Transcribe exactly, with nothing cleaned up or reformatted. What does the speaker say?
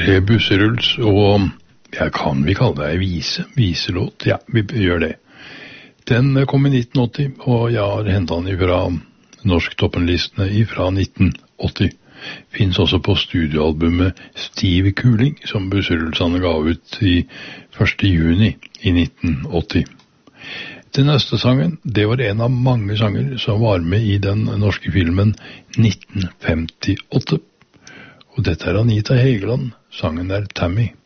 ble Busseruls, og ja, kan vi kalle det en vise, viselåt? Ja, vi gjør det. Den kom i nitten åtti, og jeg har hentet den fra norsktoppenlistene fra nitten åtti. Finns også på studioalbumet Stiv Kuling, som Busserulsene ga ut i første juni i nitten åtti. Den neste sangen, det var en av mange sanger som var med i den norske filmen nitten femtiåtte. Og dette er Anita Hegeland, sangen er Tammy.